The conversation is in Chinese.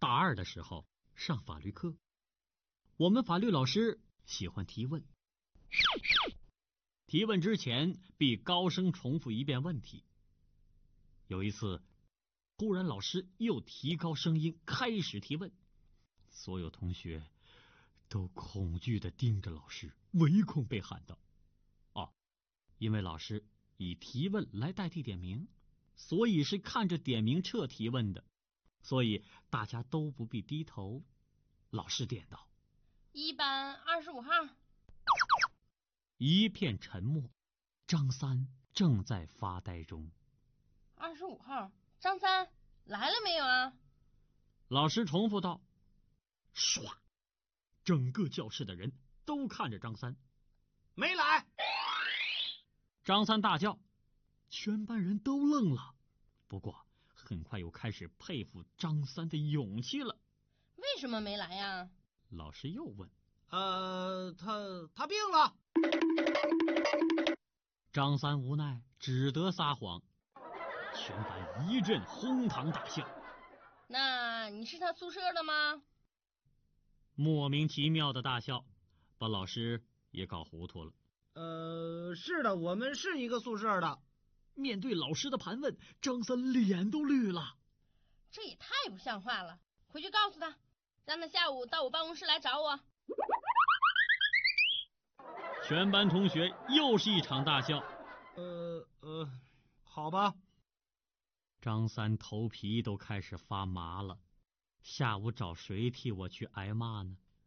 大二的时候上法律课，我们法律老师喜欢提问。提问之前必高声重复一遍问题。有一次，忽然老师又提高声音开始提问，所有同学都恐惧地盯着老师，唯恐被喊到。因为老师以提问来代替点名，所以是看着点名册提问的，所以大家都不必低头。老师点道 1班25号。 一片沉默，张三正在发呆中。 25号，张三来了没有啊？ 老师重复道。唰，整个教室的人都看着张三。 没来。 张三大叫，全班人都愣了，不过很快又开始佩服张三的勇气了。 为什么没来呀？ 老师又问。 他病了。 张三无奈只得撒谎，全班一阵哄堂大笑。 那你是他宿舍的吗？ 莫名其妙的大笑把老师也搞糊涂了。 是的，我们是一个宿舍的。 面对老师的盘问，张三脸都绿了。 这也太不像话了，回去告诉他，让他下午到我办公室来找我。 全班同学又是一场大笑。 好吧。 张三头皮都开始发麻了，下午找谁替我去挨骂呢？